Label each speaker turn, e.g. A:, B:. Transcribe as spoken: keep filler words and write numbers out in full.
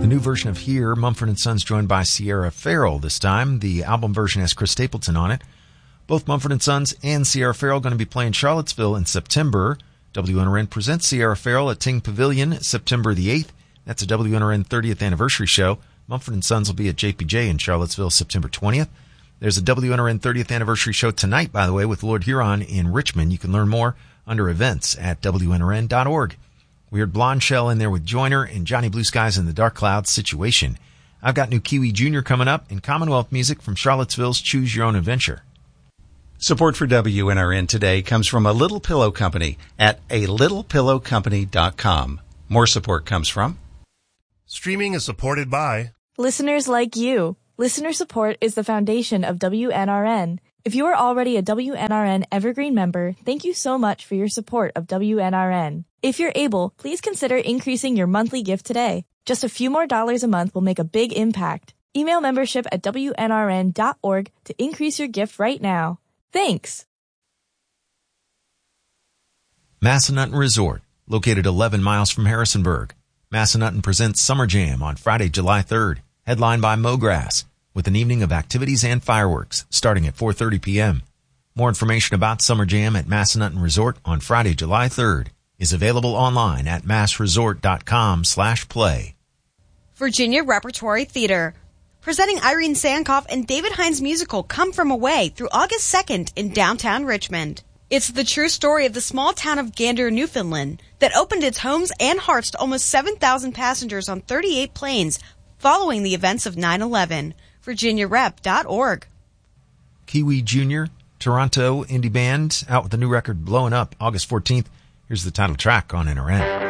A: The new version of Here, Mumford and Sons joined by Sierra Farrell this time. The album version has Chris Stapleton on it. Both Mumford and Sons and Sierra Farrell going to be playing Charlottesville in September. W N R N presents Sierra Farrell at Ting Pavilion September the eighth. That's a W N R N thirtieth anniversary show. Mumford and Sons will be at J P J in Charlottesville September twentieth. There's a W N R N thirtieth anniversary show tonight, by the way, with Lord Huron in Richmond. You can learn more under events at W N R N dot org. We heard Blonde Shell in there with Joyner and Johnny Blue Skies in the Dark Clouds Situation. I've got new Kiwi Junior coming up and Commonwealth music from Charlottesville's Choose Your Own Adventure.
B: Support for W N R N today comes from A Little Pillow Company at a little pillow company dot com. More support comes from...
C: Streaming is supported by...
D: listeners like you. Listener support is the foundation of W N R N. If you are already a W N R N Evergreen member, thank you so much for your support of W N R N. If you're able, please consider increasing your monthly gift today. Just a few more dollars a month will make a big impact. Email membership at W N R N dot org to increase your gift right now. Thanks.
A: Massanutten Resort, located eleven miles from Harrisonburg. Massanutten presents Summer Jam on Friday, July third, headlined by Mograss, with an evening of activities and fireworks starting at four thirty p.m. More information about Summer Jam at Massanutten Resort on Friday, July third is available online at massresort.com slash play.
E: Virginia Repertory Theater, presenting Irene Sankoff and David Hines' musical Come From Away through August second in downtown Richmond. It's the true story of the small town of Gander, Newfoundland, that opened its homes and hearts to almost seven thousand passengers on thirty-eight planes following the events of nine eleven. virginia rep dot org.
A: Kiwi Junior, Toronto indie band, out with a new record, Blowing Up, August fourteenth. Here's the title track on N R N.